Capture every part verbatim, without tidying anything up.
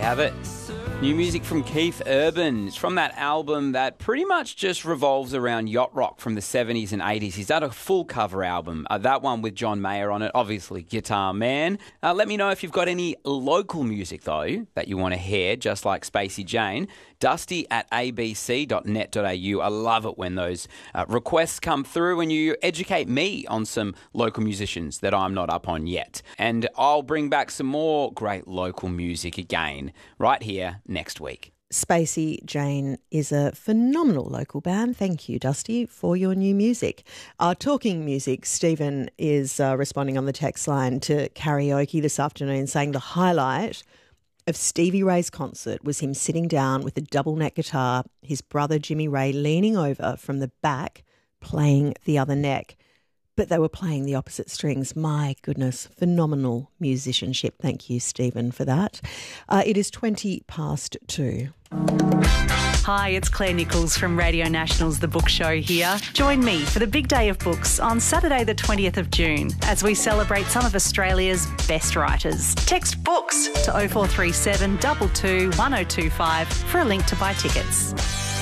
have it. New music from Keith Urban. It's from that album that pretty much just revolves around yacht rock from the seventies and eighties. He's done a full cover album. Uh, that one with John Mayer on it, obviously Guitar Man. Uh, let me know if you've got any local music, though, that you want to hear, just like Spacey Jane. Dusty at a b c dot net dot a u. I love it when those uh, requests come through and you educate me on some local musicians that I'm not up on yet. And I'll bring back some more great local music again right here next week. Spacey Jane is a phenomenal local band. Thank you, Dusty, for your new music. Uh, talking music, Stephen is uh, responding on the text line to karaoke this afternoon, saying the highlight of Stevie Ray's concert was him sitting down with a double neck guitar, his brother Jimmy Ray leaning over from the back, playing the other neck. But they were playing the opposite strings. My goodness, phenomenal musicianship. Thank you, Stephen, for that. Uh, it is twenty past two. Hi, it's Claire Nichols from Radio National's The Book Show here. Join me for the big day of books on Saturday the twentieth of June as we celebrate some of Australia's best writers. Text BOOKS to oh four three seven, two two, one oh two five for a link to buy tickets.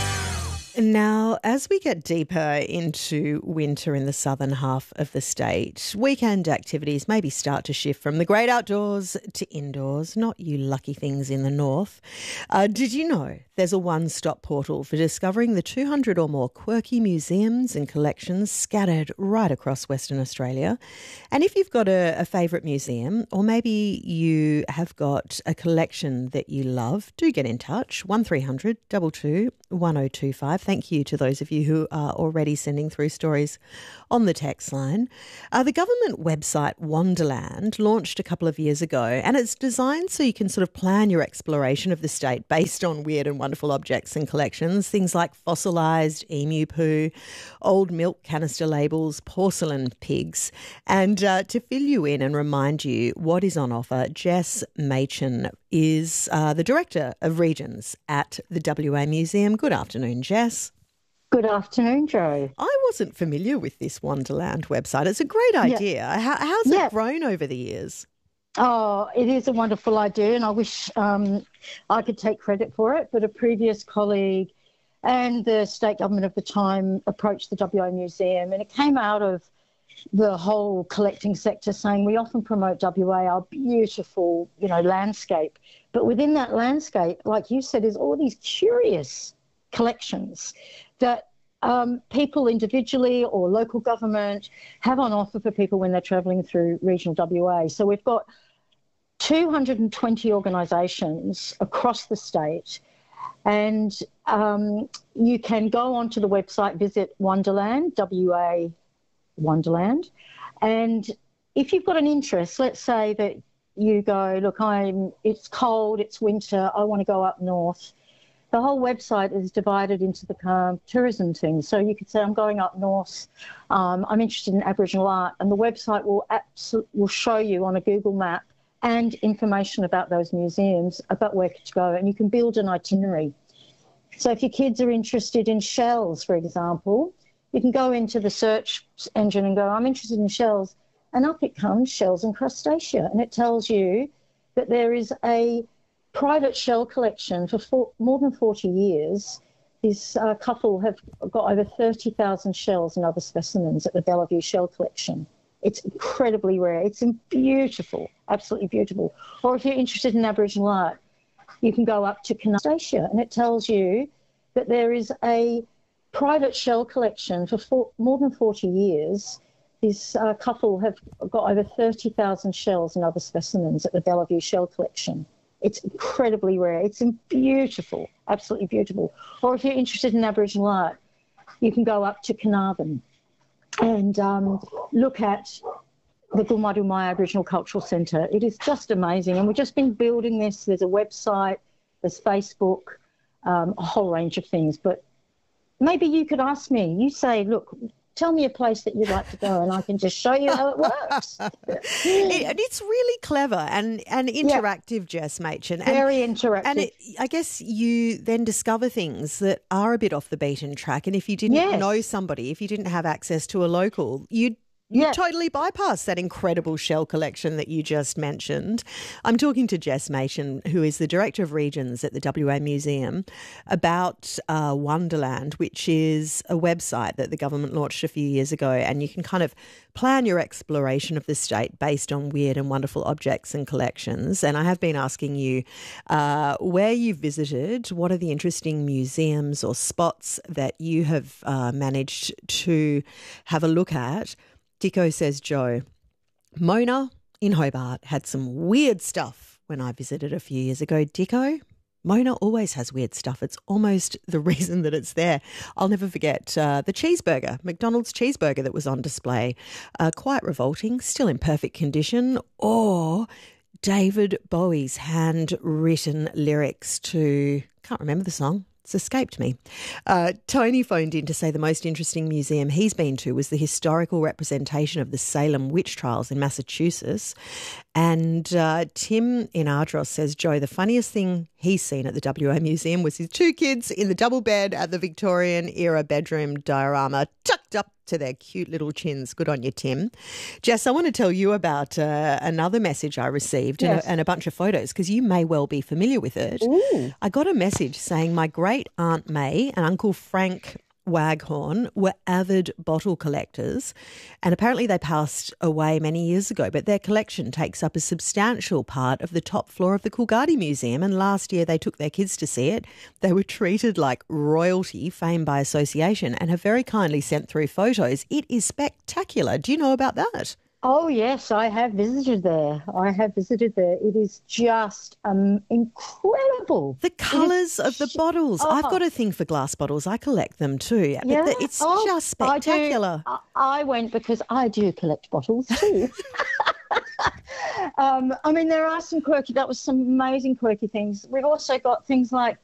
Now, as we get deeper into winter in the southern half of the state, weekend activities maybe start to shift from the great outdoors to indoors, not you lucky things in the north. Uh, did you know there's a one-stop portal for discovering the two hundred or more quirky museums and collections scattered right across Western Australia? And if you've got a, a favourite museum, or maybe you have got a collection that you love, do get in touch. one three hundred, two two, one oh two five. Thank you to those of you who are already sending through stories on the text line. Uh, the government website Wonderland launched a couple of years ago, and it's designed so you can sort of plan your exploration of the state based on weird and wonderful objects and collections, things like fossilised emu poo, old milk canister labels, porcelain pigs. And uh, to fill you in and remind you what is on offer, Jess Machin is uh, the Director of Regions at the W A Museum. Good afternoon, Jess. Good afternoon, Jo. I wasn't familiar with this Wonderland website. It's a great idea. Yeah. How, how's yeah. it grown over the years? Oh, it is a wonderful idea, and I wish um, I could take credit for it, but a previous colleague and the state government of the time approached the W A Museum, and it came out of the whole collecting sector saying we often promote W A, our beautiful, you know, landscape. But within that landscape, like you said, is all these curious collections that um, people individually or local government have on offer for people when they're travelling through regional W A. So we've got two hundred twenty organisations across the state, and um, you can go onto the website, visit Wonderland, W A Wonderland, and if you've got an interest, let's say that you go, look, I'm, it's cold, it's winter, I want to go up north. The whole website is divided into the um, tourism things. So you could say, I'm going up north, um, I'm interested in Aboriginal art, and the website will absol- will show you on a Google map and information about those museums, about where to go, and you can build an itinerary. So if your kids are interested in shells, for example, you can go into the search engine and go, I'm interested in shells, and up it comes Shells and Crustacea, and it tells you that there is a private shell collection for four, more than forty years. This uh, couple have got over thirty thousand shells and other specimens at the Bellevue Shell Collection. It's incredibly rare. It's beautiful, absolutely beautiful. Or if you're interested in Aboriginal art, you can go up to Crustacea, and it tells you that there is a private shell collection for four, more than forty years. This uh, couple have got over thirty thousand shells and other specimens at the Bellevue Shell Collection. It's incredibly rare. It's beautiful, absolutely beautiful. Or if you're interested in Aboriginal art, you can go up to Carnarvon and um, look at the Gulmadumai Aboriginal Cultural Centre. It is just amazing. And we've just been building this. There's a website, there's Facebook, um, a whole range of things. But maybe you could ask me. You say, look, tell me a place that you'd like to go and I can just show you how it works. it, it's really clever and, and interactive, yeah. Jess Machin. Very interactive. And it, I guess you then discover things that are a bit off the beaten track. And if you didn't yes. know somebody, if you didn't have access to a local, you'd you Yeah. totally bypassed that incredible shell collection that you just mentioned. I'm talking to Jess Machen, who is the Director of Regions at the W A Museum, about uh, Wonderland, which is a website that the government launched a few years ago, and you can kind of plan your exploration of the state based on weird and wonderful objects and collections. And I have been asking you uh, where you've visited, what are the interesting museums or spots that you have uh, managed to have a look at. Dicko says, Joe, Mona in Hobart had some weird stuff when I visited a few years ago. Dicko, Mona always has weird stuff. It's almost the reason that it's there. I'll never forget uh, the cheeseburger, McDonald's cheeseburger that was on display. Uh, quite revolting, still in perfect condition. Or David Bowie's handwritten lyrics to, can't remember the song. It's escaped me. Uh, Tony phoned in to say the most interesting museum he's been to was the historical representation of the Salem witch trials in Massachusetts. And uh, Tim in Ardros says, Joe, the funniest thing he's seen at the W A Museum was his two kids in the double bed at the Victorian era bedroom diorama, tucked up to their cute little chins. Good on you, Tim. Jess, I want to tell you about uh, another message I received Yes. and, a, and a bunch of photos because you may well be familiar with it. Ooh. I got a message saying my great Aunt May and Uncle Frank Waghorn were avid bottle collectors, and apparently they passed away many years ago, but their collection takes up a substantial part of the top floor of the Coolgardie Museum, and last year they took their kids to see it. They were treated like royalty, fame by association, and have very kindly sent through photos. It is spectacular. Do you know about that? Oh, yes, I have visited there. I have visited there. It is just um, incredible. The colours of the bottles. I've Oh. got a thing for glass bottles. I collect them too. But Yeah. the- it's Oh, just I do. spectacular. I, I went because I do collect bottles too. um, I mean, there are some quirky, that was some amazing quirky things. We've also got things like